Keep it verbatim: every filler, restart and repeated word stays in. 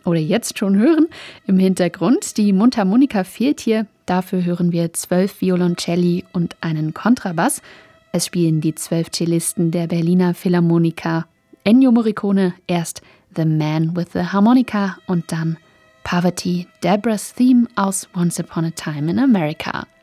oder jetzt schon hören. Im Hintergrund, die Mundharmonika fehlt hier. Dafür hören wir zwölf Violoncelli und einen Kontrabass. Es spielen die zwölf Cellisten der Berliner Philharmoniker. Ennio Morricone, erst The Man with the Harmonica und dann Parvati, Deborah's Theme aus Once Upon a Time in America.